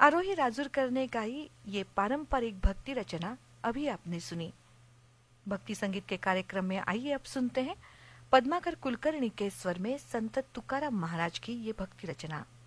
आरोही राजूरकर ने गाई ये पारंपरिक भक्ति रचना अभी आपने सुनी। भक्ति संगीत के कार्यक्रम में आइए अब सुनते हैं पद्माकर कुलकर्णी के स्वर में संत तुकाराम महाराज की ये भक्ति रचना।